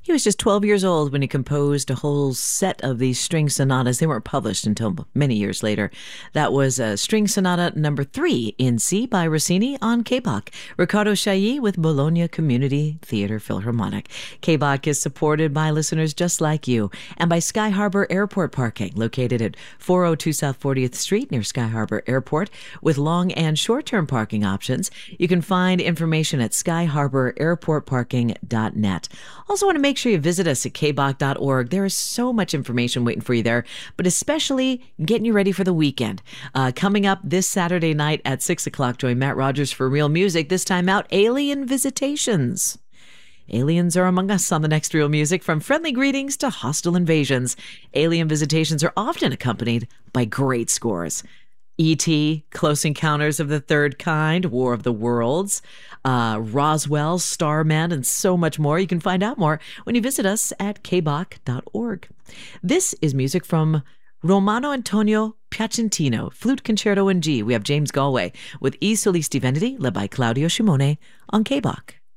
He was just 12 years old when he composed a whole set of these string sonatas. They weren't published until many years later. That was String Sonata number 3 in C by Rossini on K-Bach. Riccardo Chailly with Bologna Community Theater Philharmonic. K-Bach is supported by listeners just like you and by Sky Harbor Airport Parking, located at 402 South 40th Street near Sky Harbor Airport, with long and short-term parking options. You can find information at skyharbor.airportparking.net. Also want to make sure you visit us at kbach.org. There is so much information waiting for you there, but especially getting you ready for the weekend. Coming up this Saturday night at 6 o'clock, join Matt Rogers for Real Music. This time out, Alien Visitations. Aliens are among us on the next Real Music, from friendly greetings to hostile invasions. Alien Visitations are often accompanied by great scores. E.T., Close Encounters of the Third Kind, War of the Worlds, Roswell, Starman, and so much more. You can find out more when you visit us at kbach.org. This is music from Romano Antonio Piacentino, Flute Concerto in G. We have James Galway with I Solisti Veneti, led by Claudio Shimone on K-Bach.